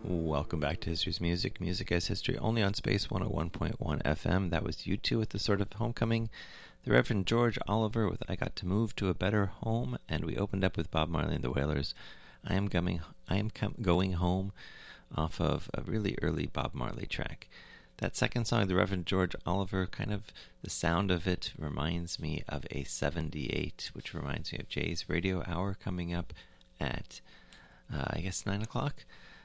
Welcome back to History's Music. Music as History, only on Space 101.1 FM. That was U2 with The Sort of Homecoming. The Reverend George Oliver with I Got to Move to a Better Home. And we opened up with Bob Marley and the Wailers, I Am Going Home, off of a really early Bob Marley track. That second song, The Reverend George Oliver, kind of the sound of it reminds me of a 78, which reminds me of Jay's Radio Hour coming up at, 9 o'clock.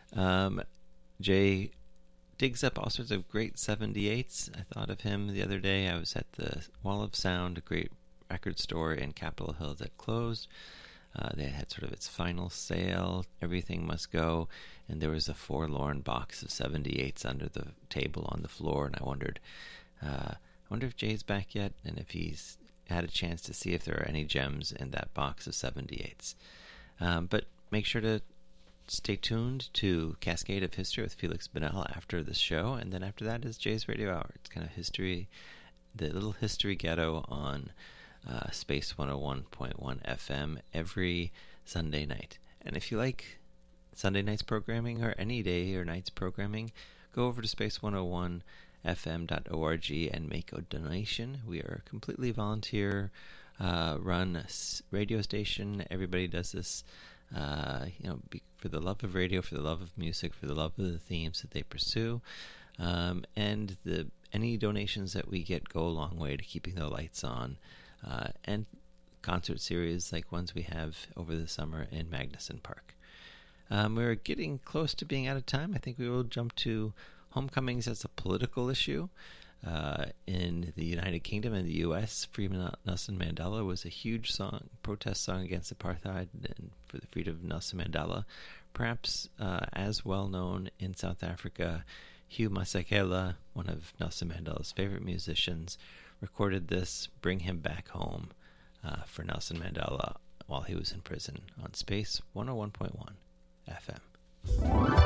Jay digs up all sorts of great 78s. I thought of him the other day. I was at the Wall of Sound, a great record store in Capitol Hill that closed. They had sort of its final sale, Everything Must Go, and there was a forlorn box of 78s under the table on the floor, and I wonder if Jay's back yet, and if he's had a chance to see if there are any gems in that box of 78s. But make sure to stay tuned to Cascade of History with Felix Bonnell after this show, and then after that is Jay's Radio Hour. It's kind of history, the little history ghetto on Space 101.1 FM every Sunday night. And if you like Sunday night's programming or any day or night's programming, go over to space101fm.org and make a donation. We are a completely volunteer run radio station. Everybody does this for the love of radio, for the love of music, for the love of the themes that they pursue. And any donations that we get go a long way to keeping the lights on. And concert series like ones we have over the summer in Magnuson Park. We're getting close to being out of time. I think we will jump to homecomings as a political issue. In the United Kingdom and the U.S., Freeman Nelson Mandela was a huge protest song against apartheid and for the freedom of Nelson Mandela. Perhaps as well known in South Africa, Hugh Masekela, one of Nelson Mandela's favorite musicians, recorded this Bring Him Back Home for Nelson Mandela while he was in prison on Space 101.1 FM.